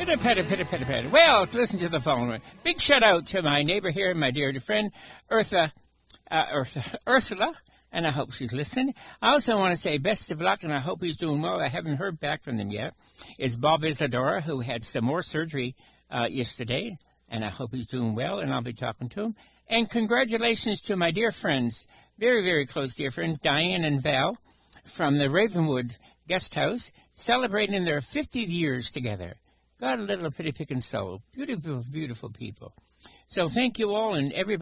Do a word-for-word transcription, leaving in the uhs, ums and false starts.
Pitter, pitter, pitter, pitter, pitter. Well, let's listen to the phone. Big shout out to my neighbor here, my dear friend, Eartha, uh, Eartha, Ursula, and I hope she's listening. I also want to say best of luck, and I hope he's doing well. I haven't heard back from them yet. Is Bob Isadora, who had some more surgery uh, yesterday, and I hope he's doing well, and I'll be talking to him. And congratulations to my dear friends, very, very close dear friends, Diane and Val, from the Ravenwood Guest House, celebrating their fifty years together. Got a little pretty picking soul. Beautiful, beautiful people. So thank you all and everybody.